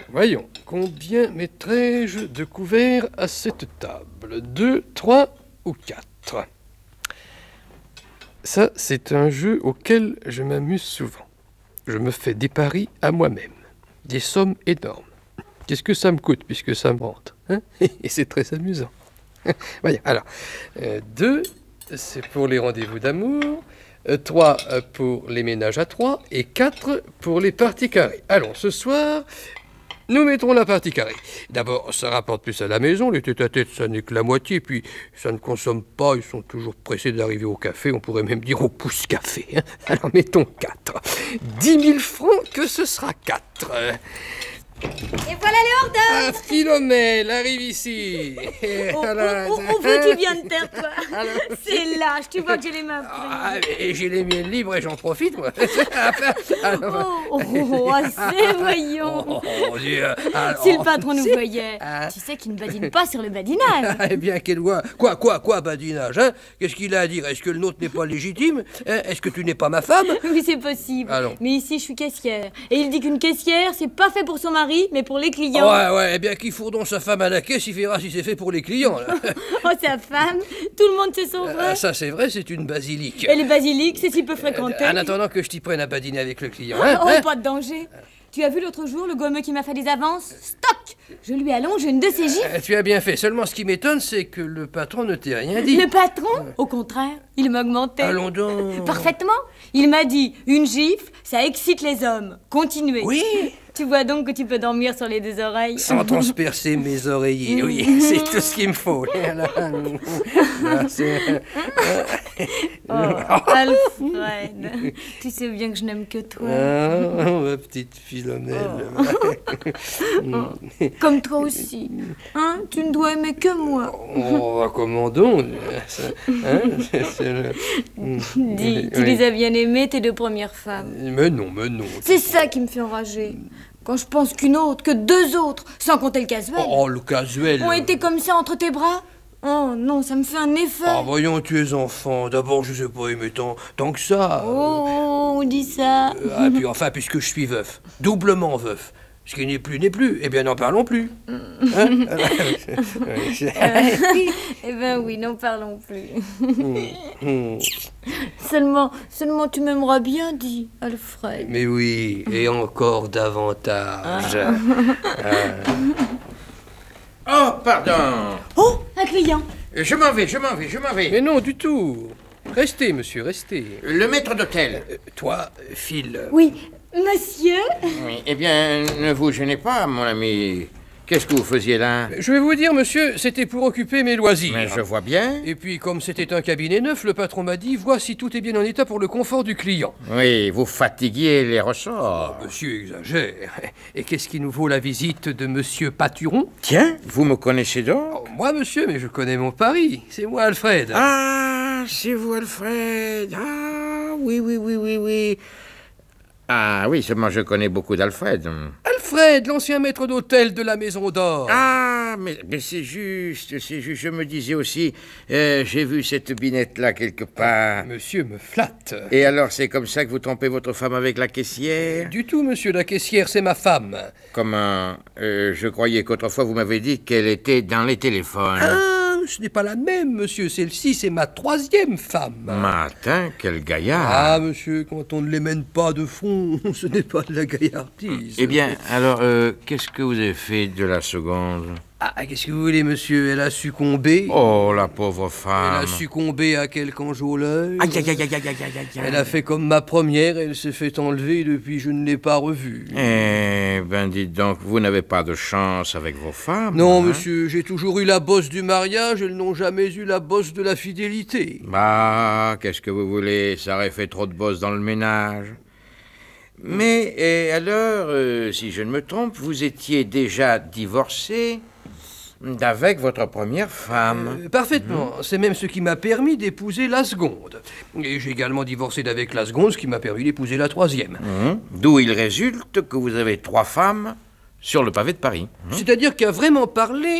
Voyons, combien mettrai-je de couverts à cette table? 2, 3 ou 4? Ça, c'est un jeu auquel je m'amuse souvent. Je me fais des paris à moi-même. Des sommes énormes. Qu'est-ce que ça me coûte puisque ça me rentre, hein? Et c'est très amusant. Voyons, alors, 2, c'est pour les rendez-vous d'amour. 3 pour les ménages à 3 et 4 pour les parties carrées. Allons, ce soir, nous mettrons la partie carrée. D'abord, ça rapporte plus à la maison, les tête-à-tête, ça n'est que la moitié, puis ça ne consomme pas, ils sont toujours pressés d'arriver au café, on pourrait même dire au pouce-café. Hein. Alors mettons 4. 10 000 francs que ce sera 4. Et voilà les hors d'œuvre. Philomèle, arrive ici. Où veux-tu bien te taire, toi? C'est lâche, tu vois que j'ai les mains prises. Et j'ai les miennes libres et j'en profite, moi. Assez, voyons. Si le patron nous voyait, tu sais qu'il ne badine pas sur le badinage. Eh bien, qu'elle voit. Quoi, badinage, hein? Qu'est-ce qu'il a à dire? Est-ce que le nôtre n'est pas légitime? Est-ce que tu n'es pas ma femme? Oui, c'est possible. Allons. Mais ici, je suis caissière. Et il dit qu'une caissière, c'est pas fait pour son mari, mais pour les clients. Ouais, eh bien, qu'il fourre donc sa femme à la caisse, il verra si c'est fait pour les clients, là. Oh, sa femme, tout le monde sait son vrai. Ça, c'est vrai, c'est une basilique. Et les basiliques, c'est si peu fréquenté. En attendant que je t'y prenne à badiner avec le client. Pas de danger. Tu as vu l'autre jour le gommeux qui m'a fait des avances? Stock! Je lui allonge une de ses gifles. Tu as bien fait. Seulement, ce qui m'étonne, c'est que le patron ne t'ait rien dit. Le patron? Au contraire, il m'a augmenté. Allons donc. Parfaitement. Il m'a dit, une gifle, ça excite les hommes. Continuez. Oui. Tu vois donc que tu peux dormir sur les deux oreilles. Sans transpercer mes oreillers, oui. C'est tout ce qu'il me faut. Alfred, tu sais bien que je n'aime que toi. Ma petite Philomèle. Comme toi aussi. Hein? Tu ne dois aimer que moi. Commandons. Dis, tu les as bien aimées, tes deux premières femmes. Mais non. C'est ça qui me fait enrager. Quand je pense qu'une autre, que deux autres, sans compter le casuel. Le casuel. Ont été comme ça entre tes bras. Oh non, ça me fait un effet. Voyons, tu es enfant. D'abord, je sais pas aimer tant que ça. On dit ça. Puis enfin, puisque je suis veuf, doublement veuf. Ce qui n'est plus, eh bien n'en parlons plus. Hein? Eh ben oui, n'en parlons plus. Seulement tu m'aimeras bien, dit Alfred. Mais oui, et encore davantage. Oh, pardon. Oh, un client. Je m'en vais. Mais non, du tout. Restez, monsieur, restez. Le maître d'hôtel. Toi, Phil. Oui, monsieur. Oui, eh bien, ne vous gênez pas, mon ami. Qu'est-ce que vous faisiez là? Je vais vous dire, monsieur, c'était pour occuper mes loisirs. Mais je vois bien. Et puis, comme c'était un cabinet neuf, le patron m'a dit, vois si tout est bien en état pour le confort du client. Oui, vous fatiguiez les ressorts. Monsieur exagère. Et qu'est-ce qui nous vaut la visite de monsieur Paturon? Tiens, vous me connaissez donc? Moi, monsieur, mais je connais mon pari. C'est moi, Alfred. Ah, c'est vous, Alfred. Ah, oui. Ah oui, seulement je connais beaucoup d'Alfred. Alfred, l'ancien maître d'hôtel de la Maison d'Or. Ah, mais c'est juste. Je me disais aussi, j'ai vu cette binette-là quelque part. Monsieur me flatte. Et alors, c'est comme ça que vous trompez votre femme avec la caissière? Du tout, monsieur, la caissière, c'est ma femme. Comment? Je croyais qu'autrefois vous m'avez dit qu'elle était dans les téléphones. Ce n'est pas la même, monsieur. Celle-ci, c'est ma troisième femme. Matin, quel gaillard. Ah, monsieur, quand on ne les mène pas de front, ce n'est pas de la gaillardise. Eh bien, alors, qu'est-ce que vous avez fait de la seconde? Qu'est-ce que vous voulez, monsieur? Elle a succombé. Oh, la pauvre femme. Elle a succombé à quelque ange au l'œil. Aïe. Elle a fait comme ma première, elle s'est fait enlever et depuis je ne l'ai pas revue. Eh ben, dites donc, vous n'avez pas de chance avec vos femmes? Non, hein? monsieur, j'ai toujours eu la bosse du mariage, elles n'ont jamais eu la bosse de la fidélité. Bah, qu'est-ce que vous voulez? Ça aurait fait trop de bosse dans le ménage. Mais, et alors, si je ne me trompe, vous étiez déjà divorcé d'avec votre première femme. Parfaitement. C'est même ce qui m'a permis d'épouser la seconde. Et j'ai également divorcé d'avec la seconde, ce qui m'a permis d'épouser la troisième. D'où il résulte que vous avez 3 femmes sur le pavé de Paris. C'est-à-dire qu'à vraiment parler,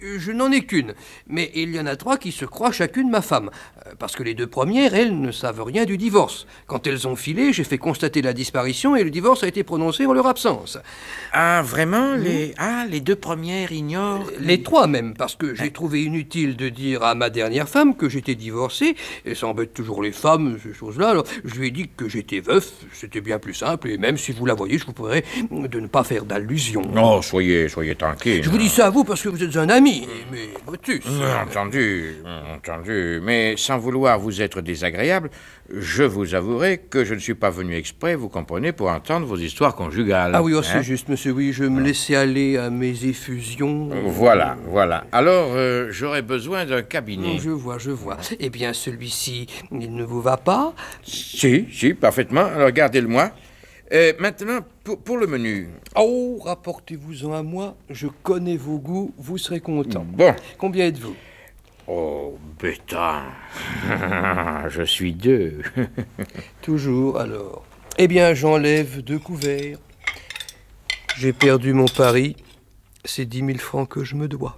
Je n'en ai qu'une, mais il y en a 3 qui se croient chacune ma femme. Parce que les 2 premières, elles, ne savent rien du divorce. Quand elles ont filé, j'ai fait constater la disparition et le divorce a été prononcé en leur absence. Ah, vraiment les 2 premières ignorent? Les 3 même, parce que j'ai trouvé inutile de dire à ma dernière femme que j'étais divorcé, et ça embête toujours les femmes, ces choses-là. Alors, je lui ai dit que j'étais veuf, c'était bien plus simple, et même si vous la voyez, je vous prierai de ne pas faire d'allusion. Oh, soyez tranquille. Je vous dis ça à vous parce que vous êtes un ami, mais Motus... Entendu. Mais sans vouloir vous être désagréable, je vous avouerai que je ne suis pas venu exprès, vous comprenez, pour entendre vos histoires conjugales. Ah oui, c'est juste, monsieur, oui, je me laissais aller à mes effusions. Voilà. Alors, j'aurais besoin d'un cabinet. Je vois. Eh bien, celui-ci, il ne vous va pas? Si, parfaitement. Alors, gardez-le-moi. Maintenant, pour le menu. Oh, rapportez-vous-en à moi, je connais vos goûts, vous serez content. Bon. Combien êtes-vous? Oh, bêta. Je suis 2. Toujours, alors. Eh bien, j'enlève 2 couverts. J'ai perdu mon pari. C'est 10 000 francs que je me dois.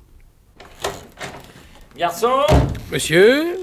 Garçon? Monsieur?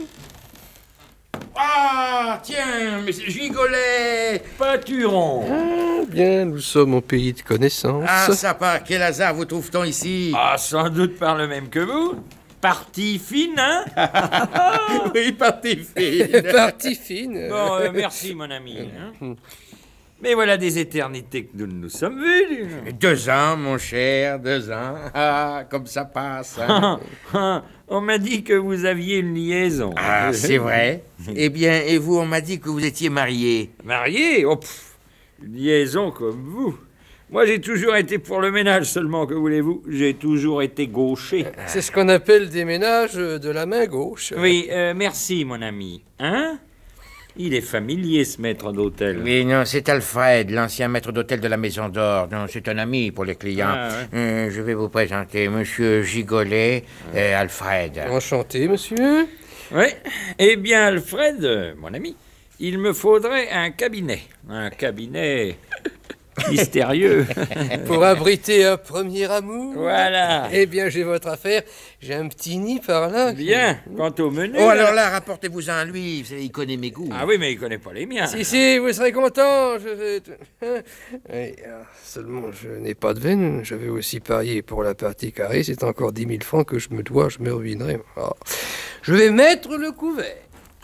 Ah, tiens, mais c'est Gigolet. Pâturon. Bien, nous sommes en pays de connaissance. Ah, ça part, quel hasard vous trouve-t-on ici? Ah, sans doute par le même que vous. Partie fine, hein? Oui, partie fine. Partie fine. Bon, merci, mon ami. Hein? Mais voilà des éternités que nous nous sommes vus. 2 ans, mon cher, 2 ans. Ah, comme ça passe. Hein. On m'a dit que vous aviez une liaison. Ah, c'est vrai. Eh bien, et vous, on m'a dit que vous étiez marié. Marié? Oh, une liaison comme vous. Moi, j'ai toujours été pour le ménage seulement, que voulez-vous? J'ai toujours été gaucher. C'est ce qu'on appelle des ménages de la main gauche. Oui, merci, mon ami. Hein? Il est familier, ce maître d'hôtel. Oui, non, c'est Alfred, l'ancien maître d'hôtel de la Maison d'Or. Non, c'est un ami pour les clients. Ah, ouais. Je vais vous présenter Monsieur Gigolet, Alfred. Enchanté, monsieur. Oui. Eh bien, Alfred, mon ami, il me faudrait un cabinet. Un cabinet mystérieux. Pour abriter un premier amour. Voilà. Eh bien, j'ai votre affaire. J'ai un petit nid par là. Bien. Quant au menu... Oh, alors là, rapportez-vous-en à lui. Vous savez, il connaît mes goûts. Ah oui, mais il connaît pas les miens. Si, vous serez content. Je vais... Oui, seulement, je n'ai pas de veine. J'avais aussi parié pour la partie carrée. C'est encore 10 000 francs que je me dois. Je me ruinerai. Oh. Je vais mettre le couvert.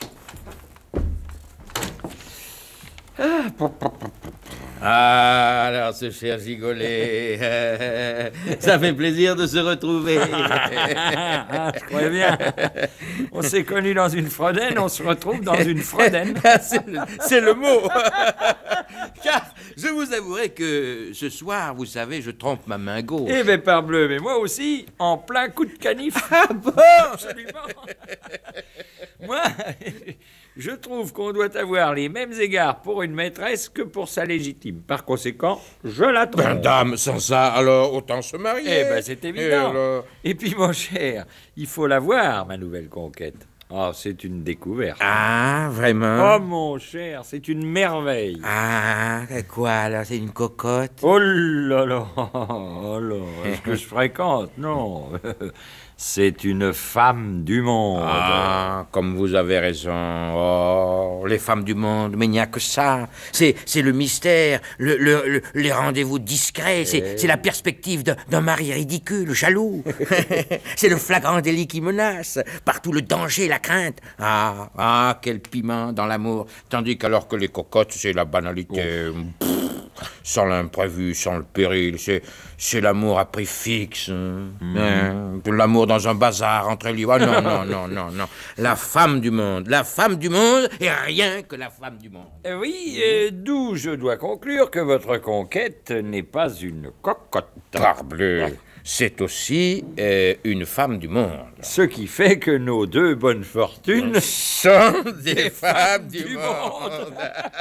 Ah, alors ce cher Gigolet, ça fait plaisir de se retrouver. Je crois bien. On s'est connus dans une Froden, on se retrouve dans une Froden. C'est le mot. Car je vous avouerai que ce soir, vous savez, je trompe ma main gauche. Eh ben parbleu, mais moi aussi, en plein coup de canif. Ah bon? Absolument. Moi, je trouve qu'on doit avoir les mêmes égards pour une maîtresse que pour sa légitime. Par conséquent, je la trompe. Ben dame, sans ça, alors autant se marier. Eh ben c'est évident. Et puis mon cher, il faut la voir, ma nouvelle conquête. Oh, c'est une découverte. Ah, vraiment? Oh mon cher, c'est une merveille. Ah, quoi alors? C'est une cocotte? Oh là là, est-ce que je fréquente? Non. C'est une femme du monde. Ah, comme vous avez raison. Oh, les femmes du monde, mais il n'y a que ça. C'est le mystère, les rendez-vous discrets, c'est la perspective d'un mari ridicule, jaloux. C'est le flagrant délit qui menace, partout le danger, la crainte. Ah, quel piment dans l'amour. Tandis qu'alors que les cocottes, c'est la banalité. Sans l'imprévu, sans le péril, c'est l'amour à prix fixe. De l'amour dans un bazar entre les... Oh, non. La femme du monde et rien que la femme du monde. Oui, d'où je dois conclure que votre conquête n'est pas une cocotte. Parbleu, c'est aussi une femme du monde. Ce qui fait que nos 2 bonnes fortunes sont des femmes du monde.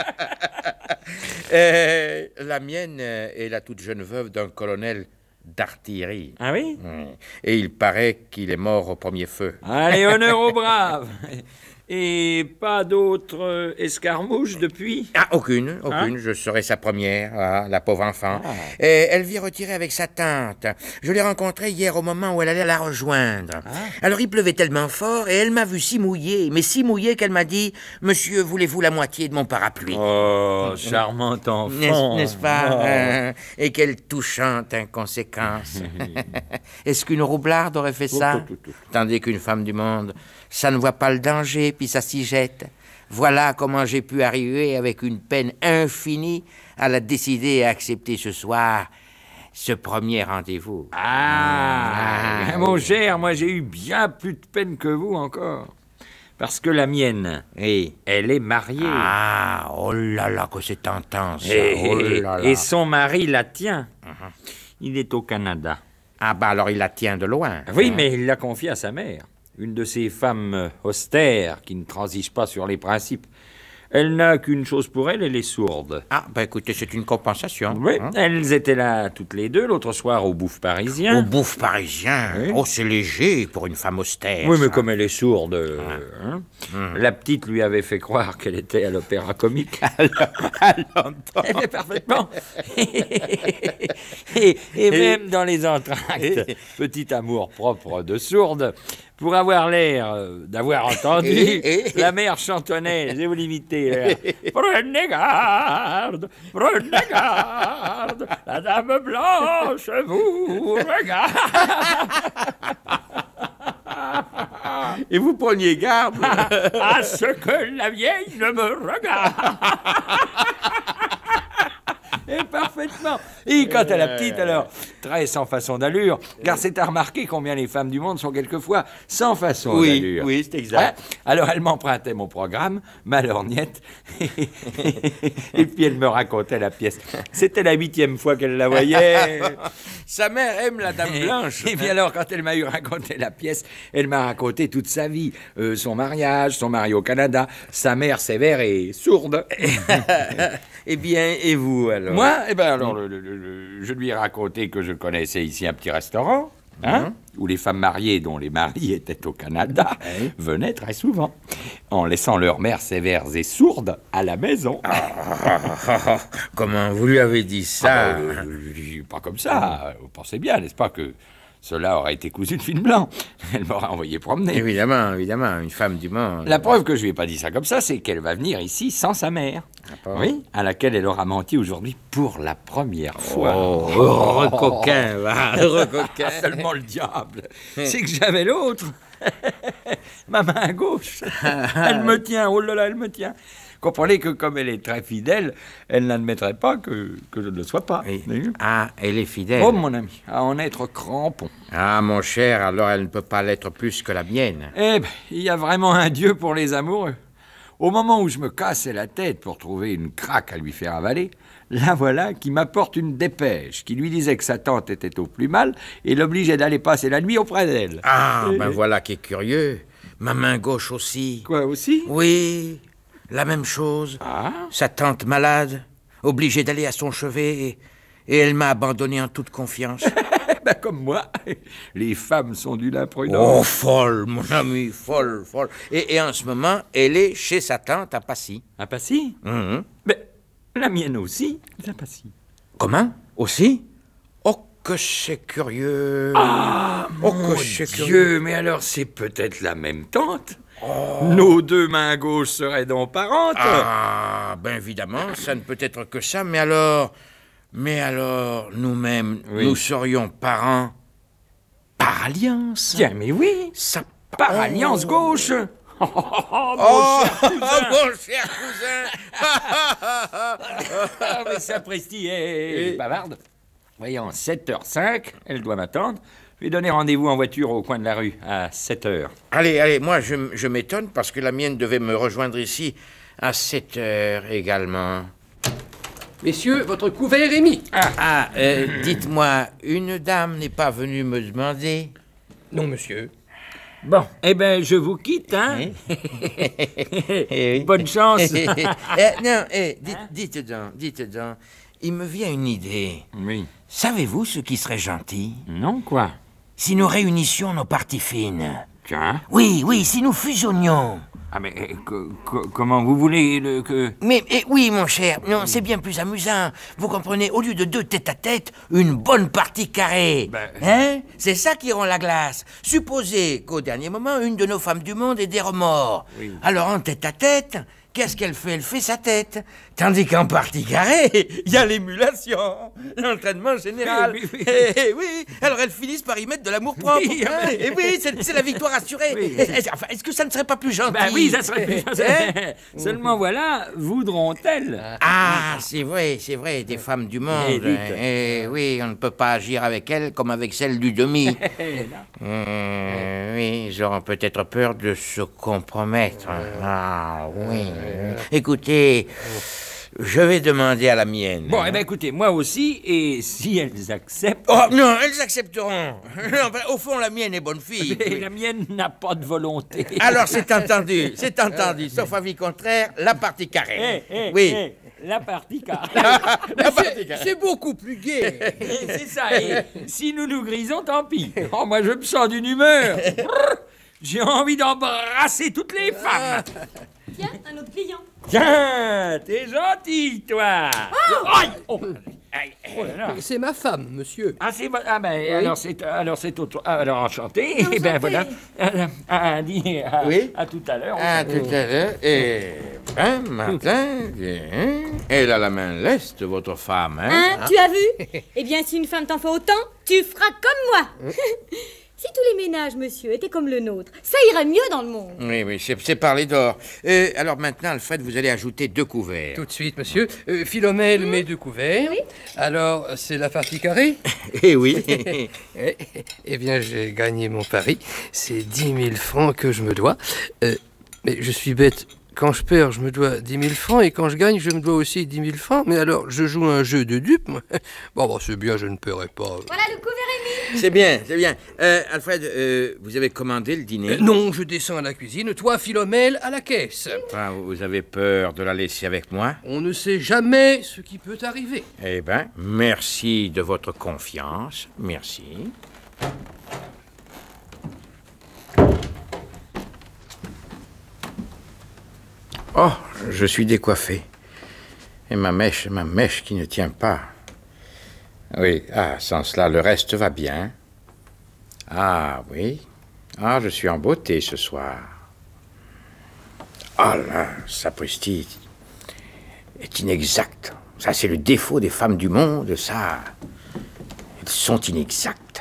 La mienne est la toute jeune veuve d'un colonel d'artillerie. Ah oui? Et il paraît qu'il est mort au premier feu. Allez, honneur aux braves. Et pas d'autres escarmouches depuis? Ah, aucune. Je serai sa première, la pauvre enfant. Et elle vit retirer avec sa tante. Je l'ai rencontrée hier au moment où elle allait la rejoindre. Alors il pleuvait tellement fort et elle m'a vu si mouillée, mais si mouillée qu'elle m'a dit « Monsieur, voulez-vous la moitié de mon parapluie ?» Oh, charmant enfant. N'est-ce pas Et quelle touchante inconséquence. Est-ce qu'une roublarde aurait fait ça? Tandis qu'une femme du monde, ça ne voit pas le danger, puis ça s'y jette. Voilà comment j'ai pu arriver, avec une peine infinie, à la décider et à accepter ce soir ce premier rendez-vous. Mon cher, moi j'ai eu bien plus de peine que vous encore. Parce que la mienne, elle est mariée. Ah, oh là là, que c'est tentant, ça. Et son mari la tient. Il est au Canada. Ah bah alors il la tient de loin. Oui, mais il l'a confiée à sa mère. Une de ces femmes austères qui ne transigent pas sur les principes. Elle n'a qu'une chose pour elle est sourde. Ah, bah écoutez, c'est une compensation. Oui, elles étaient là toutes les deux l'autre soir au Bouffe parisien. Au Bouffe parisien? Oui. Oh, c'est léger pour une femme austère. Oui, mais comme elle est sourde, la petite lui avait fait croire qu'elle était à l'opéra comique. Elle est parfaitement. et même dans les entr'actes, petit amour propre de sourde, pour avoir l'air d'avoir entendu, la mère chantonnait, je vais vous l'imiter. Prenez garde, la dame blanche vous regarde. Et vous preniez garde à ce que la vieille ne me regarde. Et parfaitement. Et quant à la petite, alors, très sans façon d'allure, car c'est à remarquer combien les femmes du monde sont quelquefois sans façon d'allure. Oui, c'est exact. Alors elle m'empruntait mon programme, ma lorgnette, et puis elle me racontait la pièce. C'était la 8e fois qu'elle la voyait. Sa mère aime la dame blanche. Et puis alors, quand elle m'a eu raconté la pièce, elle m'a raconté toute sa vie, son mariage, son mari au Canada, sa mère sévère et sourde. Eh bien, et vous alors? Moi, alors, je lui ai raconté que je connaissais ici un petit restaurant, où les femmes mariées dont les maris étaient au Canada venaient très souvent, en laissant leurs mères sévères et sourdes à la maison. Comment vous lui avez dit ça? Pas comme ça. Vous pensez bien, n'est-ce pas, que cela aurait été cousu de fil blanc. Elle m'aurait envoyé promener. Évidemment, une femme du monde. La preuve que je lui ai pas dit ça comme ça, c'est qu'elle va venir ici sans sa mère. Oui, à laquelle elle aura menti aujourd'hui pour la première fois. Oh, heureux coquin, heureux coquin. Seulement le diable, c'est que j'avais l'autre. Ma main gauche. Elle me tient, oh là là, elle me tient. Comprenez que comme elle est très fidèle, elle n'admettrait pas que je ne le sois pas. Ah, elle est fidèle. Oh, mon ami, à en être crampon. Ah, mon cher, alors elle ne peut pas l'être plus que la mienne. Eh bien, il y a vraiment un Dieu pour les amoureux. Au moment où je me cassais la tête pour trouver une craque à lui faire avaler, la voilà qui m'apporte une dépêche qui lui disait que sa tante était au plus mal et l'obligeait d'aller passer la nuit auprès d'elle. Ah, voilà qui est curieux. Ma main gauche aussi. Quoi, aussi? Oui, la même chose. Sa tante malade, obligée d'aller à son chevet et elle m'a abandonné en toute confiance. Comme moi, les femmes sont d'une imprudence. Oh, folle, mon ami, folle. Et en ce moment, elle est chez sa tante à Passy. À Passy? Mais la mienne aussi, à Passy. Comment? Aussi? Oh, que c'est curieux. Ah, mon Dieu, mais alors c'est peut-être la même tante? Nos deux mains gauches seraient donc parentes? Ah, ben évidemment, ça ne peut être que ça, mais alors, nous-mêmes, nous serions parents par alliance. Tiens, mais oui, ça par alliance gauche. Mon cher cousin. Mais sapristi est bavarde. Voyons, 7h05, elle doit m'attendre. Je vais donner rendez-vous en voiture au coin de la rue, à 7h. Allez, moi je m'étonne parce que la mienne devait me rejoindre ici à 7h également. Messieurs, votre couvert est mis. Dites-moi, une dame n'est pas venue me demander? Non, monsieur. Bon, eh ben, je vous quitte, hein? Bonne chance. Dites donc, il me vient une idée. Oui. Savez-vous ce qui serait gentil? Non, quoi? Si nous réunissions nos parties fines. Tiens. Oui, si nous fusionnions. Ah, mais comment vous voulez que... Mais oui, mon cher, non, c'est bien plus amusant. Vous comprenez, au lieu de 2 tête-à-tête, une bonne partie carrée. Hein? C'est ça qui rend la glace. Supposez qu'au dernier moment, une de nos femmes du monde ait des remords. Oui. Alors, en tête-à-tête, qu'est-ce qu'elle fait? Elle fait sa tête. Tandis qu'en partie carrée, il y a l'émulation, l'entraînement général. Oui. Oui, alors elles finissent par y mettre de l'amour propre. Oui, et oui, c'est la victoire assurée. Oui. Est-ce que ça ne serait pas plus gentil? Oui, ça serait plus gentil. Seulement voilà, voudront-elles? Ah, c'est vrai, des femmes du monde. Oui, on ne peut pas agir avec elles comme avec celles du demi. Oui, ils auront peut-être peur de se compromettre. Ah, oui. Écoutez, je vais demander à la mienne. Bon, écoutez, moi aussi, et si elles acceptent... Oh, non, elles accepteront. Au fond, la mienne est bonne fille. Mais la mienne n'a pas de volonté. Alors, c'est entendu. Sauf avis contraire, la partie carrée. Oui. La partie carrée. C'est beaucoup plus gai. C'est ça, et si nous nous grisons, tant pis. Oh, moi, je me sens d'une humeur. J'ai envie d'embrasser toutes les femmes. Tiens, un autre client. Tiens, t'es gentil, toi. Aïe. Oh là là. C'est ma femme, monsieur. Ah, c'est oui. Alors c'est autre. Alors enchanté. Enchanté. Et ben voilà. À tout à l'heure. À tout à l'heure. Et Martin, elle a la main leste, votre femme, hein? Hein, tu as vu? Eh bien, si une femme t'en fait autant, tu feras comme moi. Si tous les ménages, monsieur, étaient comme le nôtre, ça irait mieux dans le monde. Oui, c'est parler d'or. Alors maintenant, Alfred, vous allez ajouter 2 couverts. Tout de suite, monsieur. Philomèle met 2 couverts. Oui. Alors, c'est la partie carrée? Eh oui. Eh bien, j'ai gagné mon pari. C'est 10 000 francs que je me dois. Mais je suis bête. Quand je perds, je me dois 10 000 francs, et quand je gagne, je me dois aussi 10 000 francs. Mais alors, je joue un jeu de dupe, moi. Bon, c'est bien, je ne paierai pas. Voilà le couvert est mis. C'est bien. Alfred, vous avez commandé le dîner? Non, je descends à la cuisine. Toi, Philomèle, à la caisse. Ah, vous avez peur de la laisser avec moi? On ne sait jamais ce qui peut arriver. Eh bien, merci de votre confiance. Merci. Oh, je suis décoiffé. Et ma mèche qui ne tient pas. Oui, sans cela, le reste va bien. Ah, oui. Ah, je suis en beauté ce soir. Ah là, sapristi est inexacte. Ça, c'est le défaut des femmes du monde, ça. Elles sont inexactes.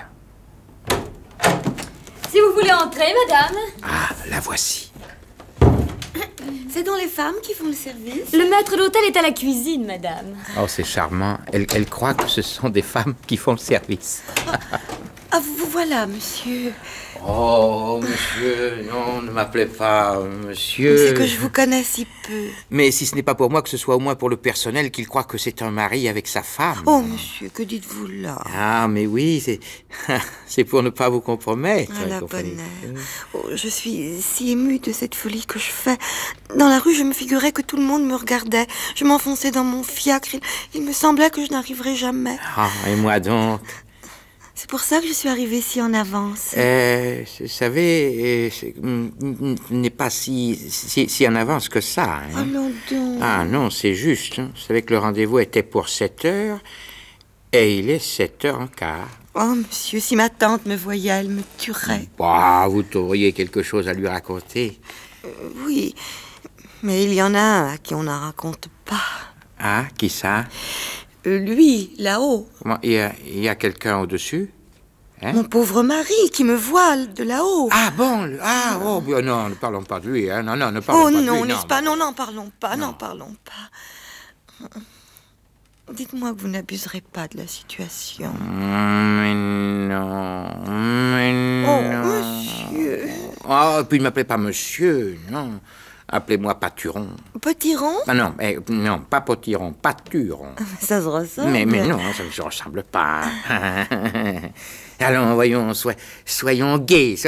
Si vous voulez entrer, madame. Ah, la voici. C'est donc les femmes qui font le service? Le maître d'hôtel est à la cuisine, madame. Oh, c'est charmant. Elle croit que ce sont des femmes qui font le service. Ah, vous voilà, monsieur. Oh, monsieur, non, ne m'appelez pas monsieur. C'est que je vous connais si peu. Mais si ce n'est pas pour moi, que ce soit au moins pour le personnel qu'il croit que c'est un mari avec sa femme. Oh, monsieur, que dites-vous là? Ah, mais oui, c'est pour ne pas vous compromettre. À la bonne heure. Oh, je suis si émue de cette folie que je fais. Dans la rue, je me figurais que tout le monde me regardait. Je m'enfonçais dans mon fiacre. Il me semblait que je n'arriverais jamais. Ah, et moi donc? C'est pour ça que je suis arrivée si en avance. Vous savez, n'est pas si en avance que ça. Hein? Oh non donc. Ah non, c'est juste. Hein. Vous savez que le rendez-vous était pour 7 heures et il est 7h15. Oh, monsieur, si ma tante me voyait, elle me tuerait. Bah, vous auriez quelque chose à lui raconter. Oui, mais il y en a un à qui on n'en raconte pas. Ah, qui ça? Lui, là-haut. Comment, il y a quelqu'un au-dessus? Hein? Mon pauvre mari qui me voit de là-haut. Ah bon? Non, ne parlons pas de lui. Hein. Non, ne parlons pas de lui. Oh non, n'est-ce pas? Non, n'en parlons pas, n'en parlons pas. Dites-moi que vous n'abuserez pas de la situation. Mais non. Oh, monsieur. Oh, puis ne m'appelez pas monsieur, non. Appelez-moi Pâturon. Potiron? Ah non, pas Potiron, Pâturon. Ça se ressemble. Mais non, ça ne se ressemble pas. Allons, voyons, soyons gais,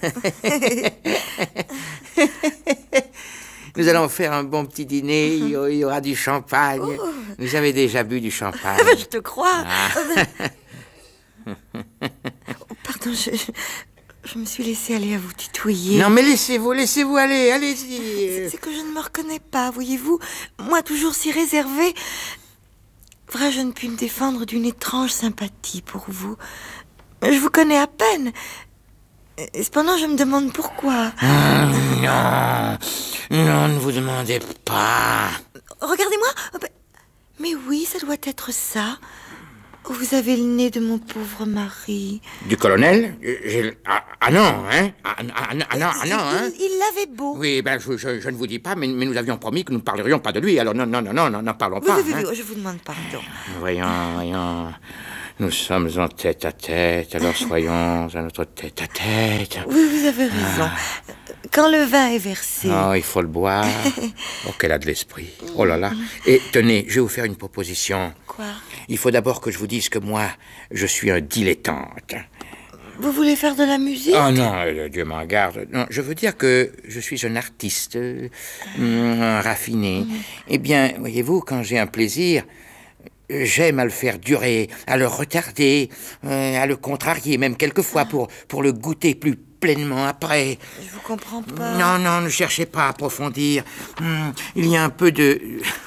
Nous allons faire un bon petit dîner, il y aura du champagne. Oh. Vous avez déjà bu du champagne? Je te crois. Pardon, Je me suis laissée aller à vous tutoyer. Non, mais laissez-vous aller, allez-y. C'est que je ne me reconnais pas, voyez-vous. Moi, toujours si réservée. Vrai, je ne puis me défendre d'une étrange sympathie pour vous. Je vous connais à peine. Et cependant, je me demande pourquoi. Non, ne vous demandez pas. Regardez-moi. Mais oui, ça doit être ça. Vous avez le nez de mon pauvre mari. Du colonel? Ah non, hein? Non, hein? Il l'avait beau. Oui, ben, je ne vous dis pas, mais nous avions promis que nous ne parlerions pas de lui, alors n'en parlons pas. Oui, hein. je vous demande pardon. Voyons. Nous sommes en tête-à-tête, alors soyons à notre tête-à-tête. Oui, vous avez raison. Quand le vin est versé... Oh, il faut le boire. Oh, qu'elle a de l'esprit. Oh là là. Et tenez, je vais vous faire une proposition. Quoi? Il faut d'abord que je vous dise que moi, je suis un dilettante. Vous voulez faire de la musique? Oh non, Dieu m'en garde. Non, je veux dire que je suis un artiste raffiné. Eh bien, voyez-vous, quand j'ai un plaisir... J'aime à le faire durer, à le retarder, à le contrarier, même quelquefois pour le goûter plus pleinement après. Je vous comprends pas. Non, ne cherchez pas à approfondir. Il y a un peu de...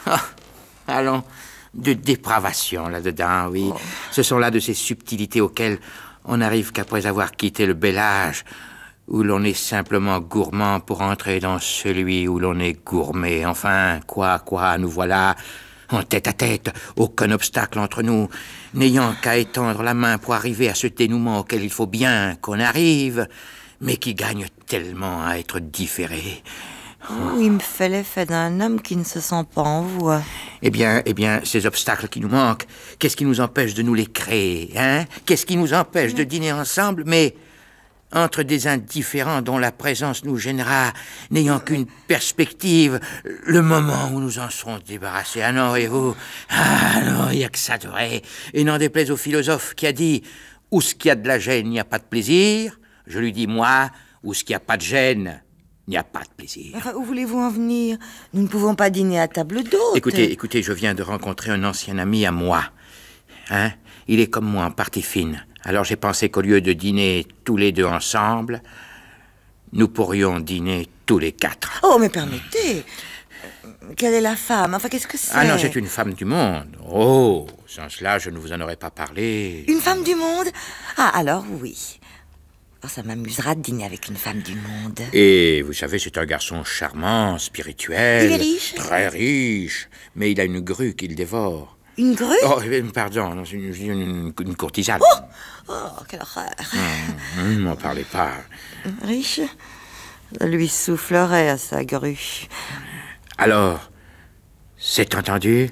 allons, de dépravation là-dedans, oui. Oh. Ce sont là de ces subtilités auxquelles on n'arrive qu'après avoir quitté le bel âge, où l'on est simplement gourmand pour entrer dans celui où l'on est gourmé. Enfin, quoi, nous voilà... en tête-à-tête, aucun obstacle entre nous, n'ayant qu'à étendre la main pour arriver à ce dénouement auquel il faut bien qu'on arrive, mais qui gagne tellement à être différé. Oh, il me fait l'effet d'un homme qui ne se sent pas en voie. Eh bien, ces obstacles qui nous manquent, qu'est-ce qui nous empêche de nous les créer, hein? Qu'est-ce qui nous empêche de dîner ensemble, mais... entre des indifférents dont la présence nous gênera, n'ayant qu'une perspective, le moment où nous en serons débarrassés. Ah non, et vous? Ah non, il n'y a que ça de vrai. Et n'en déplaise au philosophe qui a dit « Où ce qu'il y a de la gêne, il n'y a pas de plaisir », je lui dis, moi, où ce qu'il n'y a pas de gêne, il n'y a pas de plaisir. Enfin, où voulez-vous en venir? Nous ne pouvons pas dîner à table d'hôte. Écoutez, je viens de rencontrer un ancien ami à moi. Hein? Il est comme moi en partie fine. Alors j'ai pensé qu'au lieu de dîner tous les deux ensemble, nous pourrions dîner tous les quatre. Oh, mais permettez. Quelle est la femme? Enfin, qu'est-ce que c'est? Ah non, c'est une femme du monde. Oh, sans cela, je ne vous en aurais pas parlé. Une femme du monde? Ah, alors oui. Oh, ça m'amusera de dîner avec une femme du monde. Et vous savez, c'est un garçon charmant, spirituel. Il est riche? Très riche. Mais il a une grue qu'il dévore. Une grue? Oh, pardon, une courtisane. Oh, quelle horreur. Ne m'en parlez pas. Riche? Ça lui soufflerait à sa grue. Alors, c'est entendu?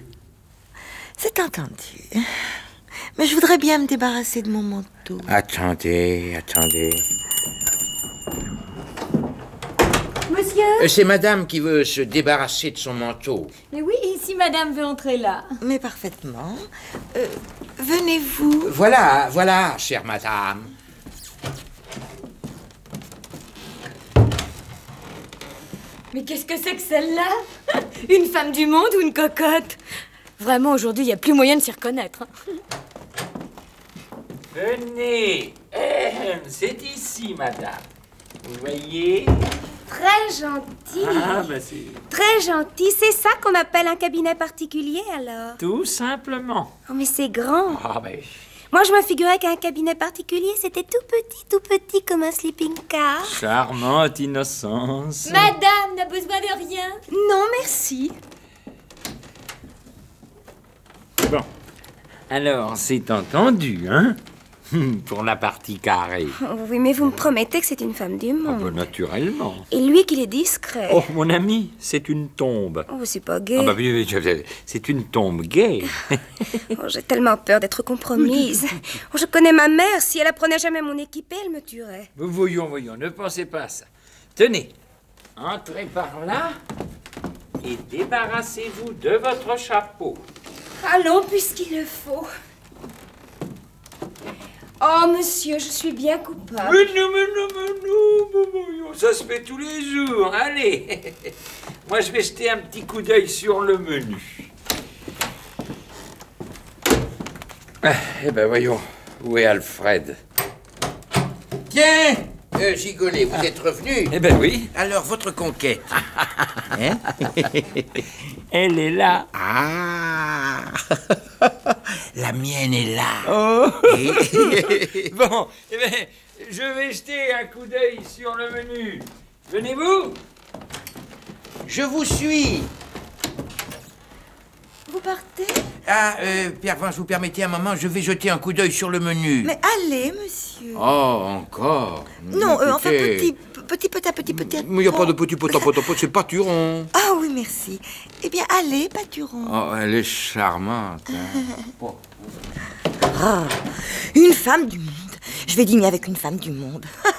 C'est entendu. Mais je voudrais bien me débarrasser de mon manteau. Attendez. Monsieur? C'est madame qui veut se débarrasser de son manteau. Mais oui, et si madame veut entrer là? Mais parfaitement. Venez-vous. Voilà, chère madame. Mais qu'est-ce que c'est que celle-là? Une femme du monde ou une cocotte? Vraiment, aujourd'hui, il n'y a plus moyen de s'y reconnaître. Venez, c'est ici, madame. Vous voyez? Très gentil. Ah, bah c'est... Très gentil. C'est ça qu'on appelle un cabinet particulier, alors? Tout simplement. Oh, mais c'est grand. Ah, ben... Moi, je me figurais qu'un cabinet particulier, c'était tout petit comme un sleeping car. Charmante innocence. Madame n'a besoin de rien. Non, merci. Bon. Alors, c'est entendu, hein? Pour la partie carrée. Oh, oui, mais vous me promettez que c'est une femme du Ah, monde. bah, naturellement. Et lui, qu'il est discret. Oh, mon ami, c'est une tombe. Oh, c'est pas gai. Ah, bah oui, c'est une tombe gay. Oh, j'ai tellement peur d'être compromise. Oh, je connais ma mère. Si elle apprenait jamais mon équipée, elle me tuerait. Voyons, ne pensez pas à ça. Tenez, entrez par là et débarrassez-vous de votre chapeau. Allons, puisqu'il le faut. Oh, monsieur, je suis bien coupable. Mais non, ça se fait tous les jours. Allez, moi je vais jeter un petit coup d'œil sur le menu. Eh ben voyons, où est Alfred? Tiens, Gigolé, vous êtes revenu? Eh ben oui. Alors, votre conquête? Hein? Elle est là. Ah! La mienne est là. Oh. Et- Bon, eh ben, je vais jeter un coup d'œil sur le menu. Venez-vous? Je vous suis. Vous partez? Ah, Pierre-Vange, vous permettez un moment, je vais jeter un coup d'œil sur le menu. Mais allez, monsieur. Oh, encore? Non, enfin, Écoutez, petit à petit. Mais il n'y a pas de petit potapotapo, c'est pâturon. Ah oui, merci. Eh bien, allez, pâturon. Oh, elle est charmante. Une femme du monde. Je vais dîner avec une femme du monde.